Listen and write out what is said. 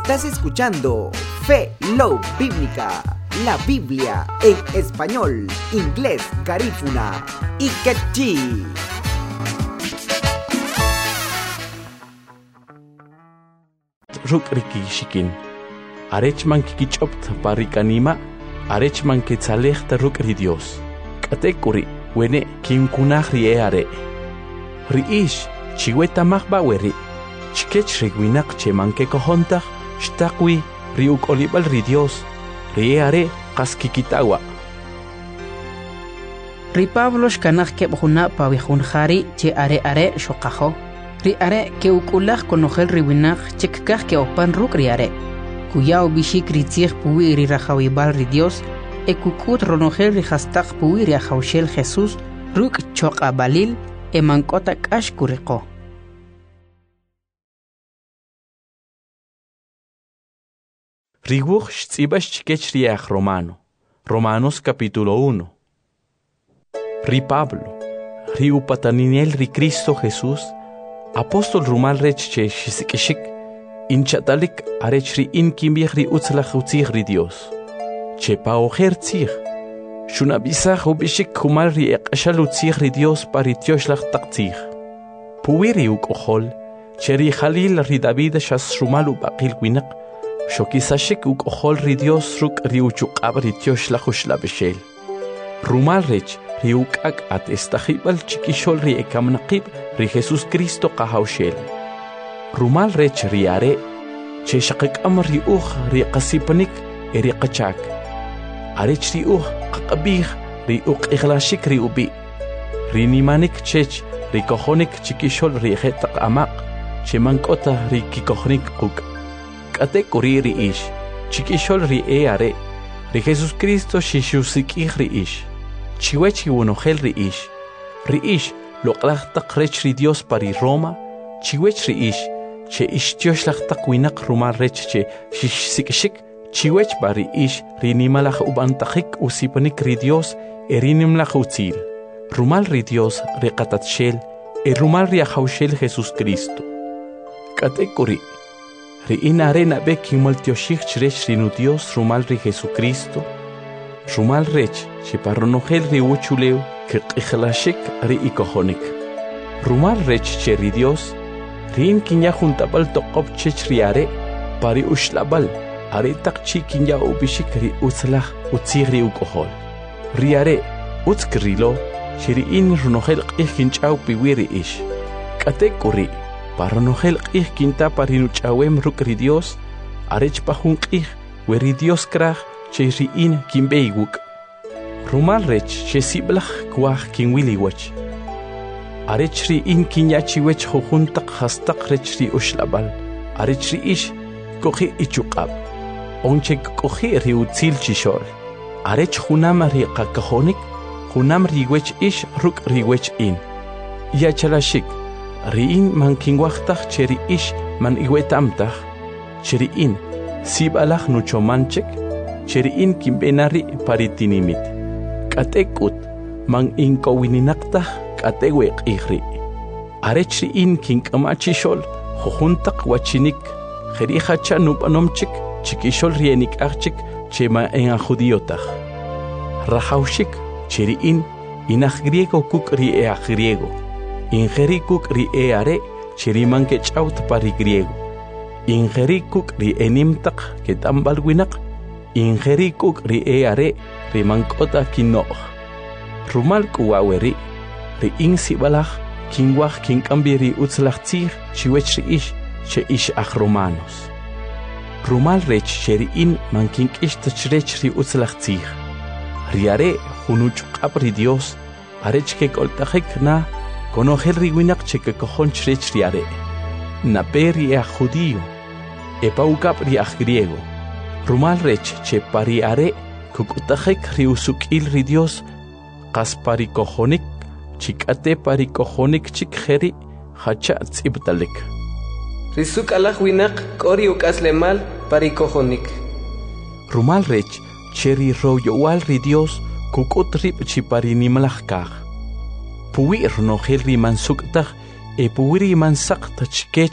Estás escuchando Fe Love Bíblica, la Biblia en español, inglés, garífuna y quechí. Rukriki shikin. Arechman kikichopt parikanima, arechman ketzalechta rukri Dios. Katekuri, wene kinkunahri are. Riish, chiweta mahbaweri. Chikech rigwinak chemanke kohontach, shtakwi, riuk olibal ri Dios. Riare, kaskikitawa. Ri Pablo shkanach kebhuna pawihunjari che are shokajo. Ri are ke ukulaj konojel riwinaj chekkaj ke opan ruk ri are. Kuyao bishik ritzig puwi ri rajawibal ri Dios. E kukut ronojel ri hastak puwi ri ajawshel Jesús ruk choka balil e mankota kash kuriko. Riguj shtsibash chikech riach Romano. Romanos capítulo 1. Ri Pablo. Ri upataninel ri Cristo Jesús. Apostol rumal rech che shisikishik. Inchatalik arech ri inkimbich ri utzlach utzich ri Dios. Che paojer tzich. Shunabisach ubishik kumal ri eqashal utzich ri Dios paritioslach taktzich. Puwiri ukohol. Che ri Jalil ri David shas rumal upakil winak. Shokisashik ukohol ri Dios ruk ri uchukab ri tioslach ushlabishel. Rumal rech ri ukak at estajibal chikishol ri ekamnaqib ri Jesus Cristo qahawshel. Rumal rech ri are, che shaqikam ri ri qasipanik eri qachak. Arech ri qaqabih ri iglashik ri ubi. Ri nimanik chech ri kohonik chikishol ri jetaq amaq, che mankota ri kikohnik quk. Katekuri ri ish, chikishol ri are, ri Jesus Cristo shishusikih ri ish. Chiwechi unojel ri ish loqlaqtaq rech ri Dios pari Roma, chiwech ri ish, che ishtioslaqtaq winak rumal rech che shishsikishik, chiwech bari ish ri nimalaj ubantaqik usipanik ri Dios erinimlaj utzil. Rumal ri Dios ri qatatshel, rumal ri ajawshel Jesus Cristo. Katekuri, ri inarena be kimultioshik rech ri nu Dios rumal ri Jesucristo, rumal rech che parronojel ri uchuleu que qijlashik ri ikohonik. Rumal rech che ri Dios, rin kinya juntabal toqob chech riare, pari ushlabal, are takchi kinya ubishik ri utzlach utzig ri ukohol. Riare, utzkrilo, chiri in runojel qih kinchaw piwiri ish. Katekuri, parronojel qih kinta parinuchawem ruk ri Dios, arech pahun qih, weri Dios krach, che ri in kimbeiguk. Rumal rech che siblach kwah kinwiliwach. Arech ri in kinyachi wech jujuntaq hastaq rech ri ushlabal. Arech ri ish kohi ichukab. Onche kohi ri utzil chishol. Arech junam ri qakahonik, junam ri wech ish ruk ri wech in. Yachalashik, ri in man kinwachtaq che ri ish man iwetamtaq. Che ri in sibalach nuchomanchek, che ri in kimbenari paritinimit. Katekut man inkowininaktah kateweq ihri. Arech ri in kinkamachishol jujuntaq wachinik jerihacha nupanomchik chikishol rienik archik chema en a judiotah. Rajaushik cheri in inaj griego kuk ri a griego. Ingeri kuk ri are cheri man kechaut pari griego. Ingeri kuk ri enimtaq ketambal winak. Ingeri kuk ri are ri mankota kinoj. Rumal kuwaweri, ri insi balach, kinwach kinkambiri utzlach tzir, chiwech ri ish, che ish ach Romanos. Rumal rech che ri in man kink ish tachrech ri utzlach tzir. Riare junuchukab ri Dios, arech ke koltajek na, konojel ri winak che ke kohon chrech riare. Nape ri a judío, epaukab ri ach griego. Rumal rech che pariare, kukutajek ri usukil ri Dios, qas parikohonik, chikate parikohonik chikheri, hacha tzibtalik. Risuk alaj winak kori ukaslemal parikohonik. Rumal rech che ri royowal ri Dios, kukutrip chiparinimlajkaj. Puwi ronojel ri mansuktaj, puwiri mansaq tachkech